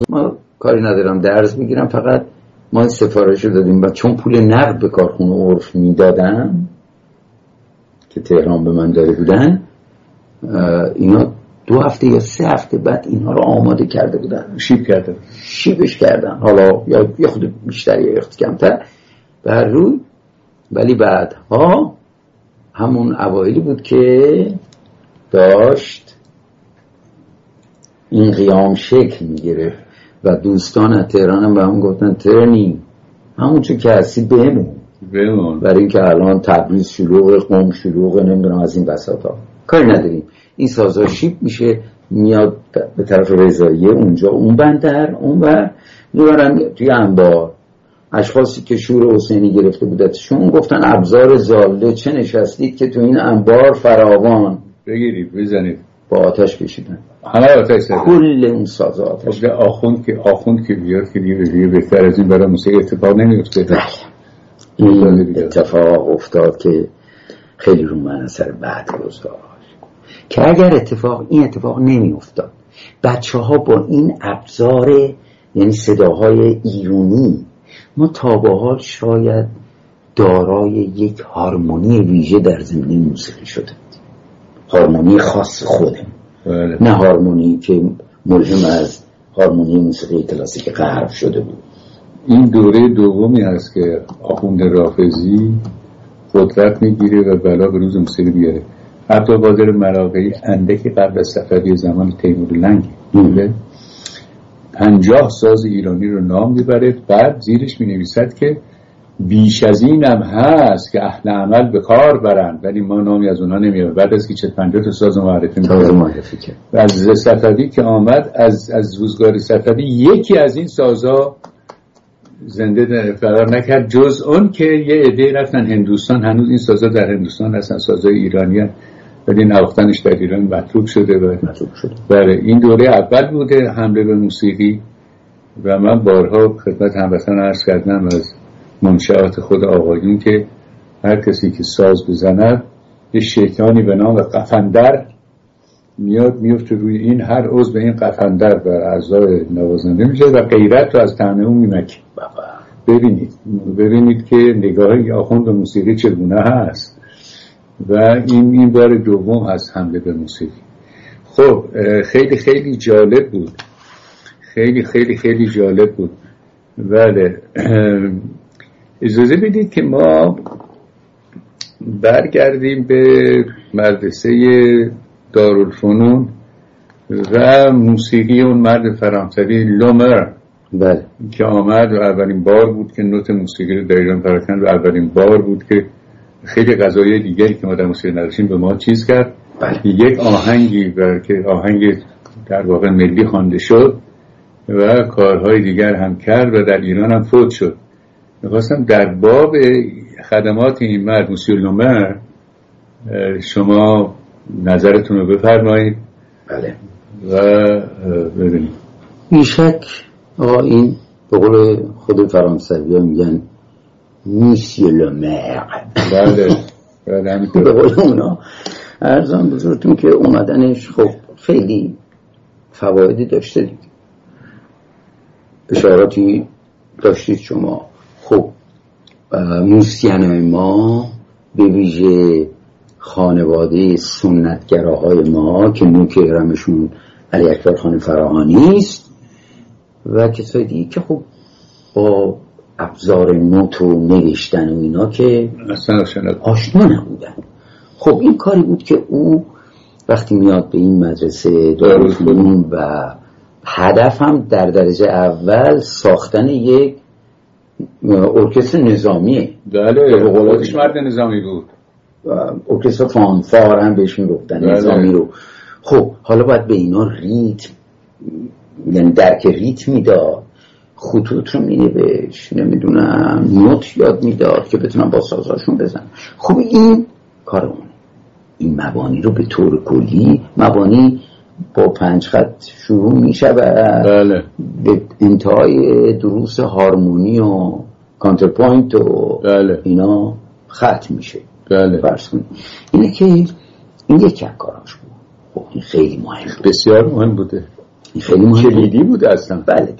ما کاری ندارم درس میگیرم، فقط ما سفارش رو دادیم و چون پول نقد به کارخونه عرف میدادم که تهران به من داده بودن، اینا 2 هفته یا 3 هفته بعد اینا رو آماده کرده بودن، شیبش کردن، حالا یا یه خود بیشتر یا یه خود کمتر بر روی. ولی بعدها همون اوایلی بود که داشت این قیام شکل میگیره و دوستان از تهران هم به هم گفتن تهرانی همون چون که هستی بمون، برای اینکه الان تبریز شلوغ، قم شلوغ، نمیدونم از این بساطا کاری نداریم. این سازا شیب میشه میاد به طرف رضاییه، اونجا اون بندر اون میبرن توی انبار. اشخاصی که شور حسینی گرفته بودتشون گفتن ابزار زاله چه نشستید که تو این انبار فراوان بگیرید بزنید، با آتش کشیدن، همه آتش زدن، کل اون سازا آتش. آخوند که بیاد که دیگه بهتر از این برای موسیقی اتفاق نمیفته. این اتفاق افتاد که خیلی رو من اثر بعد گذاشت که اگر این اتفاق نمی افتاد، بچه ها با این ابزار یعنی صداهای ایرانی ما تا به حال شاید دارای یک هارمونی ویژه در زمینه موسیقی شده، هارمونی خاص خودم، نه هارمونی که ملهم از هارمونی موسیقی کلاسیک غرب شده بود. این دوره دومی هست که آخوند رافضی قدرت میگیره و بلا به روز موسیقی بیاره. عبدالقادر مراغه‌ای اندکی قبل از صفوی زمان تیمور لنگ 50 ساز ایرانی رو نام میبره، بعد زیرش مینویسد که بیش از این هم هست که اهل عمل به کار برند ولی ما نامی از اونها نمیاریم. بعد از که 50 تا ساز معرفی کرد و از صفوی که آمد، از روزگار صفوی یکی از این سازا زنده فرار نکرد، جز اون که یه عده رفتن هندوستان. هنوز این سازا در هندوستان هستن، سازای ایرانی هستن، ولی نواختنش در ایران مطلوب شده. برای این دوره اول بوده حمله به موسیقی و من بارها خدمت هموطنان عرض کردم از منشآت خود آقایون که هر کسی که ساز بزند یه شیطانی به نام قفندر میاد میفته روی این، هر عضو به این قفندر بر اعضای نوازنده میشه و غیرت رو از طعنه اون میمکه. ببینید که نگاه آخوند به موسیقی چگونه هست. و این بار دوم از حمله به موسیقی. خب خیلی خیلی جالب بود، خیلی جالب بود. بله اجازه بدید که ما برگردیم به مدرسه دارالفنون و موسیقی اون مرد فرانسوی لومر. بله که آمد و اولین بار بود که نوت موسیقی رو در ایران پراکند و اولین بار بود که خیلی قضایای دیگری که ما در موسیقی نداشتیم به ما چیز کرد. یک آهنگی که آهنگ در واقع ملی خوانده شد و کارهای دیگر هم کرد و در ایران هم فوت شد. می‌خواستم در باب خدمات این مرد موسیو لومر شما نظرتون رو بفرمایید. بله و ببینید. بیشک این به قول خود فرانسوی ها میگن موسیو لومر. بله به قول اونا. عرضم بزرگتون که اومدنش خب خیلی فوایدی داشته دیگه، اشاراتی داشتید شما. خب موسیقیانای ما به ویژه خانواده سنتگراهای ما که نوک ارمشون علی اکبر خان فراهانی است و کسای دیگه که خب با ابزار نوت و نوشتن و اینا که آشنا نبودن. خب این کاری بود که او وقتی میاد به این مدرسه دارالفنون و هدف هم در درجه اول ساختن یک ارکستر نظامیه. بله خودش مرد نظامی بود، ارکستر فانفار هم بهش میگفتن نظامی رو. خب حالا باید به اینا ریتم، یعنی درک ریتم میداد، خطوط رو مینوشت، نمیدونم نوت یاد میداد که بتونن با سازاشون بزن. خب این کار اونه. این مبانی رو به طور کلی، مبانی با 5 خط شروع میشه و بله. به انتهای دروس هارمونی و کانترپوینت و بله. اینا ختم میشه. بله. فرض کنید اینه که این یکی از کاراش بود. خب این خیلی مهم بود. بسیار مهم بوده. خیلی مهمه. کلیدی بود اصلا. بله